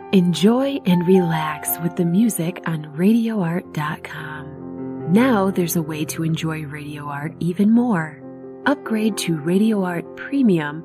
Enjoy and relax with the music on RadioArt.com. Now there's a way to enjoy Radio Art even more. Upgrade to Radio Art Premium